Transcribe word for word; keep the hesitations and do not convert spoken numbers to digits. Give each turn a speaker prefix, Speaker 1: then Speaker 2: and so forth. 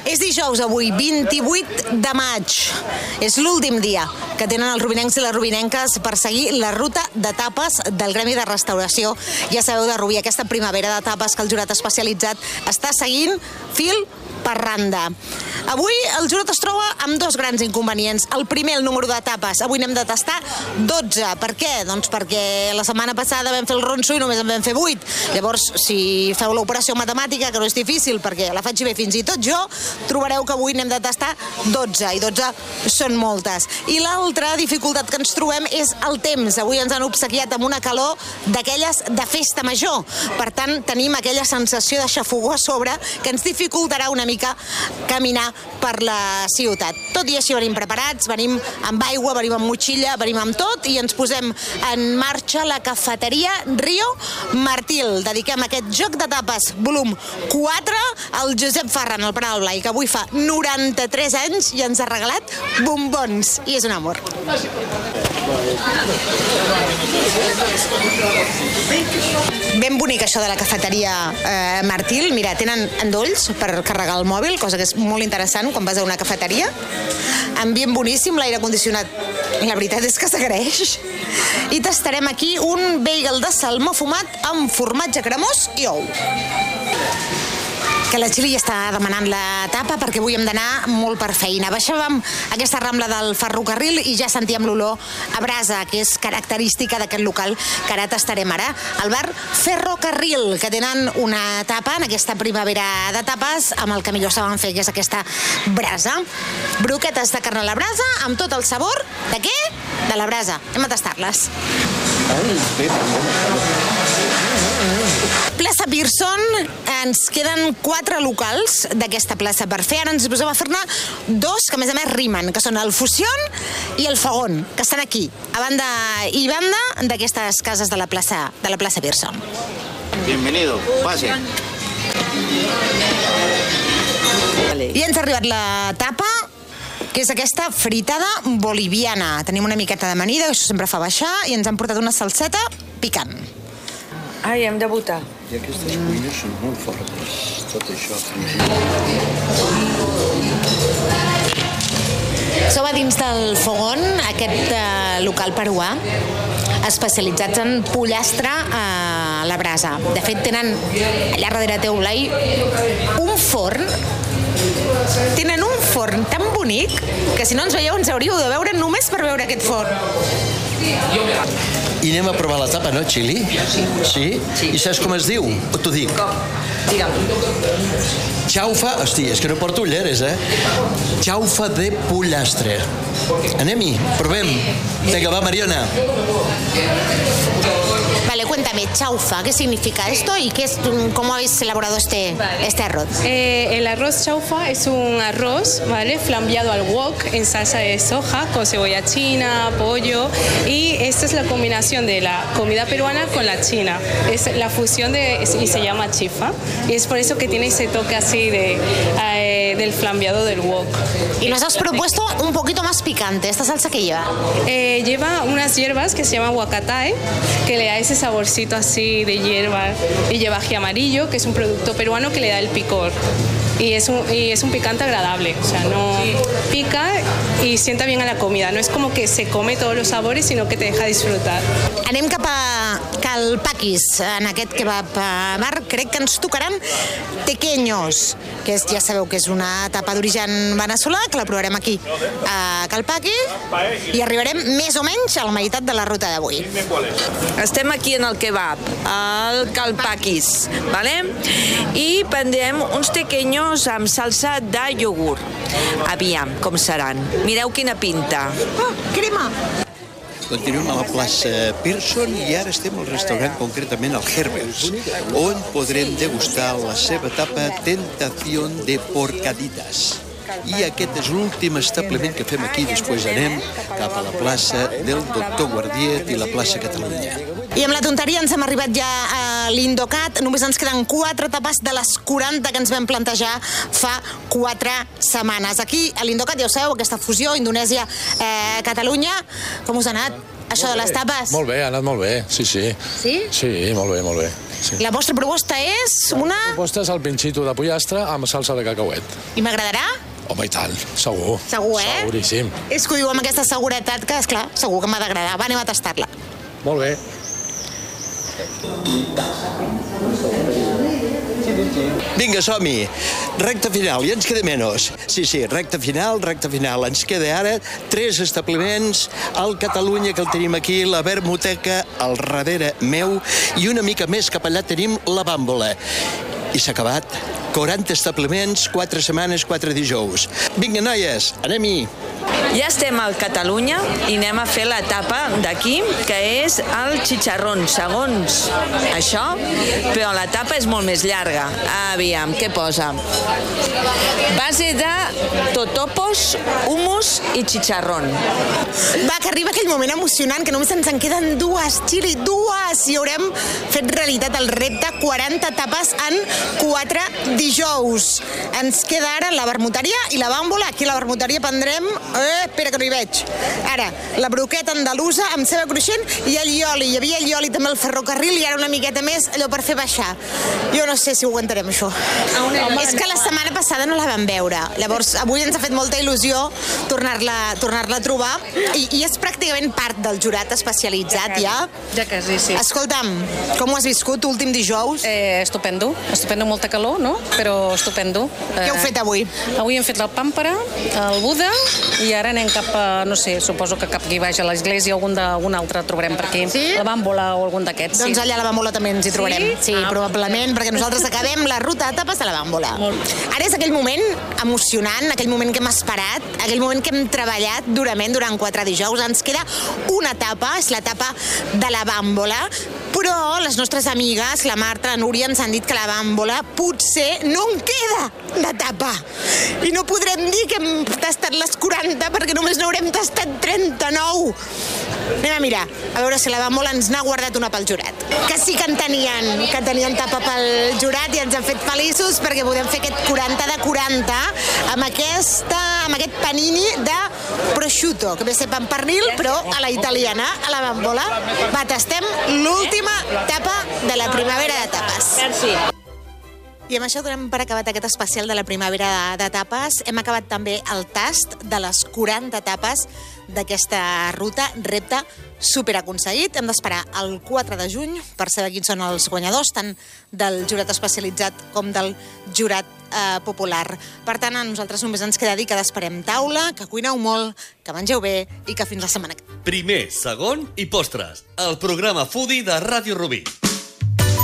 Speaker 1: És dijous avui, vint-i-vuit de maig. És l'últim dia que tenen els rubinencs i les rubinenques per seguir la ruta de tapes del Gremi de Restauració. Ja sabeu, de Rubí, aquesta primavera de tapes que el jurat especialitzat està seguint fil per randa. Avui el jurat es troba amb dos grans inconvenients. El primer, el número de tapes. Avui n'hem de tastar dotze. Per què? Doncs perquè la setmana passada vam fer el ronso i només en vam fer vuit. Llavors, si feu l'operació matemàtica, que no és difícil, perquè la faig bé fins i tot jo, trobareu que avui n'hem de tastar dotze, i dotze són moltes. I l'altra dificultat que ens trobem és el temps. Avui ens han obsequiat amb una calor d'aquelles de festa major. Per tant, tenim aquella sensació de xafogó a sobre que ens dificultarà una mica caminar per la ciutat. Tot i així venim preparats, venim amb aigua, venim amb motxilla, venim amb tot, i ens posem en marxa la cafeteria Río Martil. Dediquem aquest joc de tapes volum quatre al Josep Ferran, el Pare del Blai, que avui fa noranta-tres anys i ens ha regalat bombons, i és un amor. Ben bonic això de la cafeteria eh, Martil. Mira, tenen endolls per carregar el mòbil, cosa que és molt interessant quan vas a una cafeteria. Ambient boníssim, l'aire condicionat, la veritat és que s'agraeix. I tastarem aquí un bagel de salmó fumat amb formatge cremós i ou. Que la Xili ja està demanant la tapa perquè avui hem d'anar molt per feina. Baixàvem aquesta rambla del ferrocarril i ja sentíem l'olor a brasa, que és característica d'aquest local que ara tastarem ara. El bar Ferrocarril, que tenen una tapa en aquesta primavera de tapes amb el que millor saben fer, que és aquesta brasa. Broquetes de carn a la brasa amb tot el sabor de què? De la brasa. Anem a tastar-les. Plaça Pearson, ens queden quatre locals d'aquesta plaça per fer. Ara ens posem a fer-ne dos que a més a més rimen, que són el Fusión i el Fogón, que estan aquí, a banda i banda d'aquestes cases de la plaça, de la plaça Pearson.
Speaker 2: Bienvenido, pase.
Speaker 1: I ens ha arribat la tapa, que és aquesta fritada boliviana. Tenim una miqueta d'amanida, que això sempre fa baixar, i ens han portat una salseta picant.
Speaker 3: Ai, hem de votar.
Speaker 2: I aquestes cuines són molt fortes. Tot això.
Speaker 1: Som a dins del Fogón, aquest eh, local peruà, especialitzats en pollastre a la brasa. De fet, tenen allà darrere teu, Blai, un forn. Tenen un forn tan bonic que si no ens veieu ens hauríeu de veure només per veure aquest forn.
Speaker 4: I anem a provar la tapa, no, Xili? Sí. Sí? Sí. I saps com es diu? T'ho dic.
Speaker 3: Com? Digue'm.
Speaker 4: Xaufa, hosti, és que no porto ulleres, eh? Xaufa de pollastre. Anem-hi, provem. Vinga, va, Mariona.
Speaker 1: Vale, cuéntame, chaufa, ¿qué significa esto y qué es, cómo habéis elaborado este, vale. este arroz?
Speaker 5: Eh, el arroz chaufa es un arroz, ¿vale?, flambeado al wok en salsa de soja con cebolla china, pollo, y esta es la combinación de la comida peruana con la china. Es la fusión de, y se llama chifa, y es por eso que tiene ese toque así de, eh, del flambeado del wok.
Speaker 1: Y nos has propuesto un poquito más picante. ¿Esta salsa qué lleva?
Speaker 5: Eh, lleva unas hierbas que se llaman huacatae, que le da ese saborcito así de hierba, y lleva ají amarillo, que es un producto peruano que le da el picor. Y es, un, y es un picante agradable, o sea, no pica y sienta bien a la comida. No es como que se come todos los sabores, sino que te deja disfrutar.
Speaker 1: Anem cap a Cal Paquis, en aquest kebab bar. Crec que ens tocaran tequeños, que és, ja sabeu que és una tapa d'origen veneçolà, que la provarem aquí a Cal Paquis, i arribarem més o menys a la meitat de la ruta d'avui.
Speaker 3: Estem aquí en el kebab, al Cal Paquis, ¿vale? I prendrem uns tequeños amb salsa de iogurt. Aviam, com seran. Mireu quina pinta.
Speaker 1: Oh, crema!
Speaker 2: Continuem a la plaça Pearson i ara estem al restaurant, concretament al Herbert's, on podrem degustar la seva tapa Tentación de Porcaditas. I aquest és l'últim establiment que fem aquí. Després anem cap a la plaça del Doctor Guardiet i la plaça Catalunya.
Speaker 1: I amb la tonteria ens hem arribat ja a l'Indocat. Només ens queden quatre tapes de les quaranta que ens vam plantejar fa quatre setmanes. Aquí a l'Indocat, ja ho sabeu, aquesta fusió Indonèsia-Catalunya. Com us ha anat això de les tapes?
Speaker 6: Molt bé, ha anat molt bé, sí, sí.
Speaker 1: Sí?
Speaker 6: Sí, molt bé, molt bé. sí.
Speaker 1: La vostra proposta és una...
Speaker 6: La proposta és el pinxito de pollastre amb salsa de cacauet.
Speaker 1: I m'agradarà?
Speaker 6: Home, i tant, segur.
Speaker 1: Segur, eh?
Speaker 6: Seguríssim.
Speaker 1: És que ho diu amb aquesta seguretat que, esclar, segur que m'ha d'agradar. Va, anem a tastar-la.
Speaker 6: Molt bé.
Speaker 4: Vinga, som-hi. Recta final, ja ens queda menys. Sí, sí, recta final, recta final. Ens queda ara tres establiments, el Catalunya, que el tenim aquí, la Vermuteca, al darrere meu, i una mica més cap allà tenim la Bàmbola. I s'ha acabat. quaranta establiments, quatre setmanes, quatre dijous. Vinga, noies, anem-hi.
Speaker 3: Ja estem al Catalunya i anem a fer l'etapa d'aquí, que és el xitxarrón, segons això, però l'etapa és molt més llarga. Aviam, què posa? Base de totopos, hummus i xitxarrón.
Speaker 1: Va, que arriba aquell moment emocionant, que només ens en queden dues, Xili, dues, i haurem fet realitat el repte, quaranta tapes en quatre dijous. Ens queda ara la vermuteria i la bàmbola. Aquí a la vermuteria prendrem... Eh, espera, que no hi veig. Ara, la broqueta andalusa amb ceba cruixent i el ioli. Hi havia el ioli també al ferrocarril i ara una miqueta més, allò per fer baixar. Jo no sé si ho aguantarem, això. Home, és que la setmana passada no la vam veure. Llavors, avui ens ha fet molta il·lusió tornar-la tornar-la a trobar i, i és pràcticament part del jurat especialitzat, ja.
Speaker 7: Ja quasi, sí.
Speaker 1: Escolta'm, com ho has viscut últim dijous?
Speaker 7: Eh, estupendo. Estupendo, molta calor, no? Però estupendo.
Speaker 1: Què heu fet avui?
Speaker 7: Avui hem fet el pàmpara, el Buda, i ara anem cap a, no sé, suposo que cap aquí baix a l'església, algun, de, algun altre trobarem per aquí.
Speaker 1: Sí?
Speaker 7: La bàmbola o algun d'aquests, sí.
Speaker 1: Doncs allà a la bàmbola també ens hi trobarem. Sí, sí ah, probablement, perquè nosaltres acabem la ruta de tapes de la bàmbola. Molt. Ara és aquell moment emocionant, aquell moment que hem esperat, aquell moment que hem treballat durament durant quatre dijous. Ens queda una etapa, és l'etapa de la bàmbola, però les nostres amigues, la Marta, la Núria, ens han dit que la bàmbola potser no en queda d'etapa. I no podrem dir que hem tastat les quaranta perquè només n'haurem tastat trenta-nou. Anem a mirar, a veure si la bàmbola ens n'ha guardat una pel jurat. Que sí que en tenien, que tenien tapa pel jurat i ens han fet feliços perquè podem fer aquest quaranta de quaranta amb, aquesta, amb aquest panini de prosciutto, que ve a ser pan pernil, però a la italiana, a la bàmbola. Va, tastem l'última tapa de la primavera de tapes.
Speaker 3: Merci.
Speaker 1: I amb això donem per acabat aquest especial de la primavera de, de tapes. Hem acabat també el tast de les quaranta tapes d'aquesta ruta, repte superaconseguit. Hem d'esperar el quatre de juny per saber quins són els guanyadors, tant del jurat especialitzat com del jurat eh, popular. Per tant, a nosaltres només ens queda dir que desperem taula, que cuineu molt, que mengeu bé i que fins la setmana.
Speaker 8: Primer, segon i postres. El programa Foodie de Ràdio Rubí.